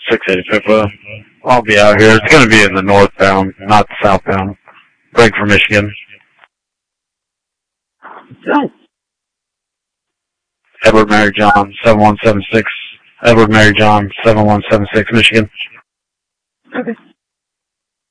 685. I'll be out here. It's going to be in the northbound, not the southbound. Break for Michigan. Go. Edward Mary John, 7176. Edward Mary John, 7176, Michigan. Okay.